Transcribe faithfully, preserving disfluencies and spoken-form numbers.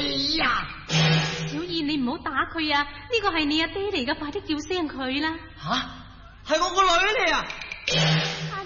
呀！ 小燕，你唔好打佢啊！呢個係你阿爹嚟噶，快啲叫聲佢啦！ 吓，係我個女嚟啊！ 哎